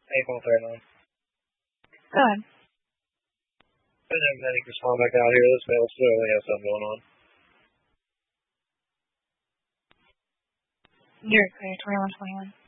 Hey, phone 39. Go ahead. And then medic respond back out here. This male clearly has something going on. You're clear, 2121.